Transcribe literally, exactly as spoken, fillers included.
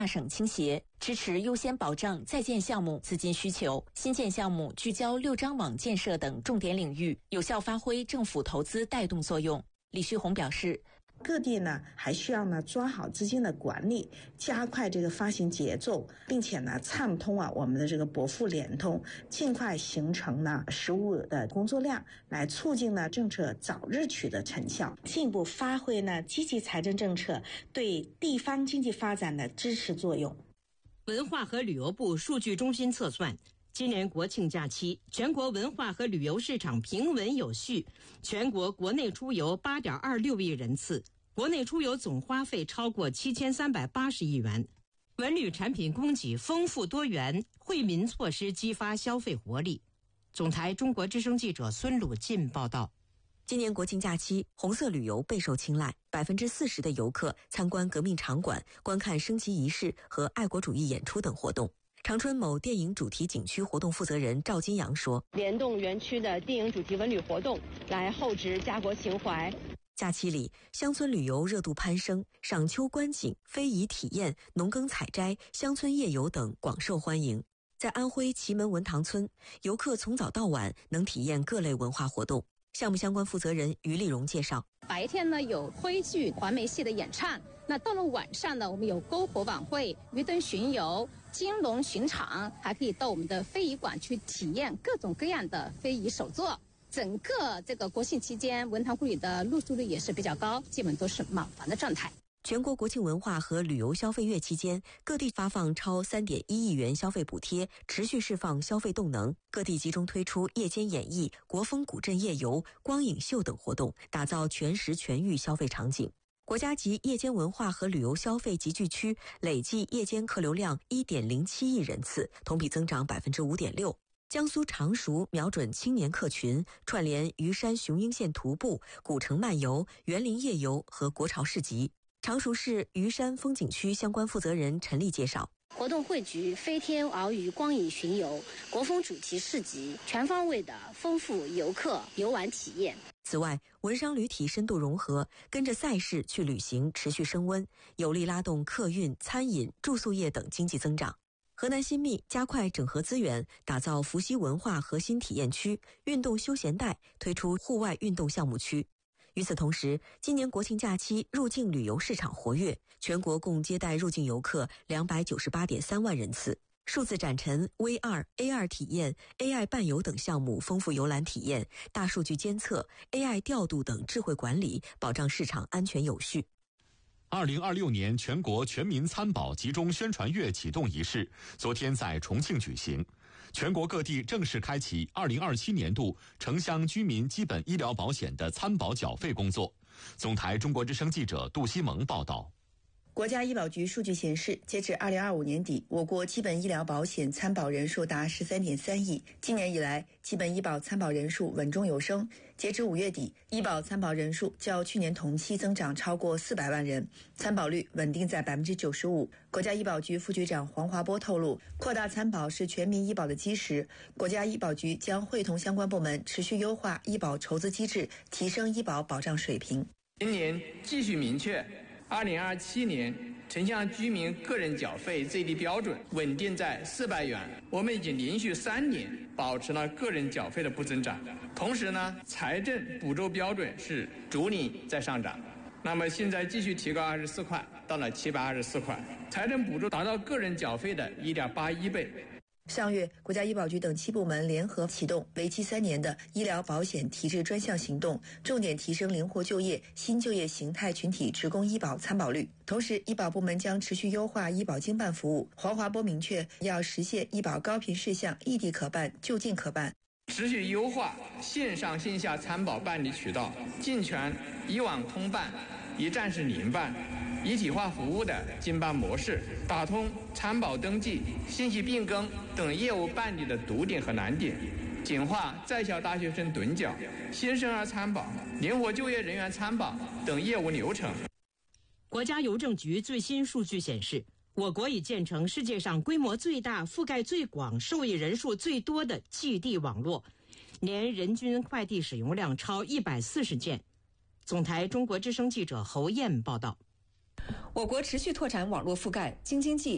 大省倾斜，支持优先保障在建项目资金需求，新建项目聚焦六张网建设等重点领域，有效发挥政府投资带动作用。李旭红表示， 各地呢还需要呢抓好资金的管理，加快这个发行节奏，并且呢畅通啊我们的这个拨付联通，尽快形成呢实务的工作量，来促进呢政策早日取得成效，进一步发挥呢积极财政政策对地方经济发展的支持作用。 文化和旅游部数据中心测算，今年国庆假期，全国文化和旅游市场平稳有序，全国国内出游 八点二六亿人次，国内出游总花费超过七千三百八十亿元。文旅产品供给丰富多元，惠民措施激发消费活力。总台中国之声记者孙鲁进报道。 今年国庆假期，红色旅游备受青睐，百分之四十的游客参观革命场馆、观看升旗仪式和爱国主义演出等活动。长春某电影主题景区活动负责人赵金阳说， 联动园区的电影主题文旅活动，来厚植家国情怀。 假期里，乡村旅游热度攀升，赏秋观景、非遗体验、农耕采摘、乡村夜游等广受欢迎。在安徽祁门文塘村，游客从早到晚能体验各类文化活动。项目相关负责人于丽荣介绍， 白天呢有徽剧、环梅戏的演唱，那到了晚上呢，我们有篝火晚会、鱼灯巡游、金龙巡场，还可以到我们的非遗馆去体验各种各样的非遗手作。整个这个国庆期间，文塘故里的入住率也是比较高，基本都是满房的状态。 全国国庆文化和旅游消费月期间，各地发放超 三点一亿元消费补贴，持续释放消费动能。各地集中推出夜间演艺、国风古镇夜游、光影秀等活动，打造全时全域消费场景。国家级夜间文化和旅游消费集聚区累计夜间客流量 一点零七亿人次，同比增长 百分之五点六。江苏常熟瞄准青年客群，串联虞山雄鹰线徒步、古城漫游、园林夜游和国潮市集。常熟市虞山风景区相关负责人陈丽介绍， 活动汇聚飞天鳌鱼光影巡游、国风主题市集，全方位的丰富游客游玩体验。 此外，文商旅体深度融合，跟着赛事去旅行持续升温，有力拉动客运、餐饮、住宿业等经济增长。河南新密加快整合资源，打造伏羲文化核心体验区、运动休闲带，推出户外运动项目区。与此同时，今年国庆假期入境旅游市场活跃，全国共接待入境游客 两百九十八点三万人次。数字展陈、V R、A R 体验、A I 伴游等项目丰富游览体验，大数据监测、A I 调度等智慧管理，保障市场安全有序。 二零二六年全国全民参保集中宣传月启动仪式昨天在重庆举行，全国各地正式开启二零二七年度城乡居民基本医疗保险的参保缴费工作。总台中国之声记者杜西蒙报道。 国家医保局数据显示，截至二零二五年底，我国基本医疗保险参保人数达 十三点三亿。今年以来，基本医保参保人数稳中有升。截至五月底，医保参保人数较去年同期增长超过四百万人，参保率稳定在 百分之九十五。国家医保局副局长黄华波透露，扩大参保是全民医保的基石。国家医保局将会同相关部门持续优化医保筹资机制，提升医保保障水平。 今年继续明确二零二七年城乡居民个人缴费最低标准稳定在四百元，我们已经连续三年保持了个人缴费的不增长。同时呢，财政补助标准是逐年在上涨，那么现在继续提高二十四块，到了七百二十四块，财政补助达到个人缴费的 一点八一倍。 上月，国家医保局等七部门联合启动为期三年的医疗保险提质专项行动，重点提升灵活就业、新就业形态群体职工医保参保率。同时，医保部门将持续优化医保经办服务。黄华波明确，要实现医保高频事项异地可办、就近可办， 持续优化线上线下参保办理渠道，健全以网通办、一站式联办、一体化服务的经办模式，打通参保登记、信息变更等业务办理的堵点和难点，简化在校大学生趸缴、新生儿参保、灵活就业人员参保等业务流程。 国家邮政局最新数据显示，我国已建成世界上规模最大、覆盖最广、受益人数最多的寄递网络，年人均快递使用量超一百四十件。总台中国之声记者侯燕报道。 我国持续拓展网络覆盖，京津冀